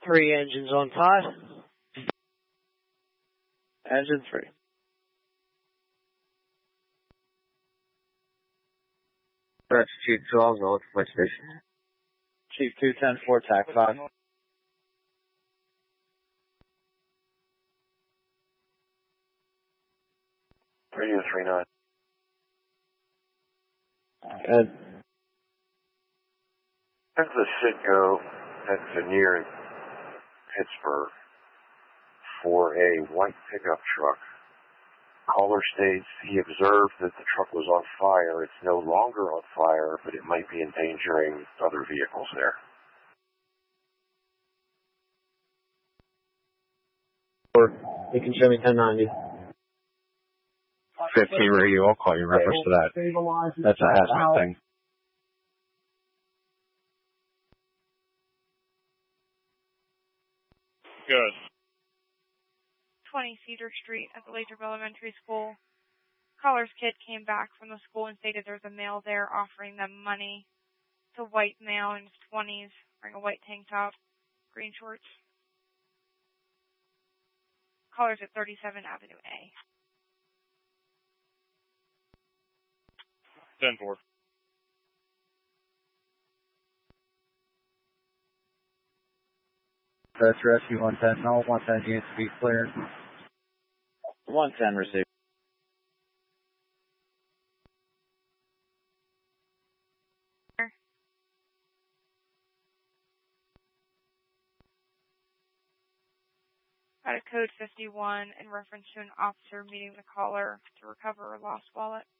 3 engines on 5. Engine 3. That's Chief 12, North Point Station. Chief 210-4, TAC 5. Radio 39. Good. That's the Citgo that's near Pittsburgh for a white pickup truck. Caller states he observed that the truck was on fire. It's no longer on fire, but it might be endangering other vehicles there. You can show me 1090. 15 radio, I'll call you in reference to that. That's a hazmat thing. Good. 20 Cedar Street at the Latrobe Elementary School. Caller's kid came back from the school and stated there's a male there offering them money. It's a white male in his 20s, wearing a white tank top, green shorts. Caller's at 37 Avenue A. 10-4. That's Rescue 110. No, 110 units to be cleared. 110 received. Got a code 51 in reference to an officer meeting the caller to recover a lost wallet.